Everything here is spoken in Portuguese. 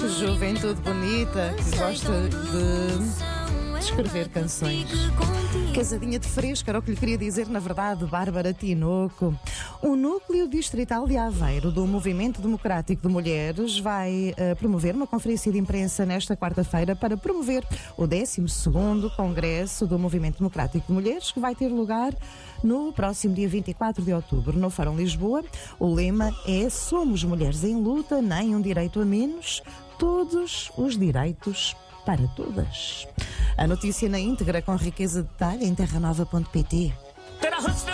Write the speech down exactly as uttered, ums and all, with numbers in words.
Que juventude bonita, que gosta de escrever canções. Casadinha de fresco, era o que lhe queria dizer, na verdade, Bárbara Tinoco. O Núcleo Distrital de Aveiro do Movimento Democrático de Mulheres vai uh, promover uma conferência de imprensa nesta quarta-feira para promover o décimo segundo Congresso do Movimento Democrático de Mulheres, que vai ter lugar no próximo dia vinte e quatro de outubro, no Fórum Lisboa. O lema é: Somos mulheres em luta, nem um direito a menos, todos os direitos para todas. A notícia na íntegra, com riqueza de detalhe, em terra nova ponto pt.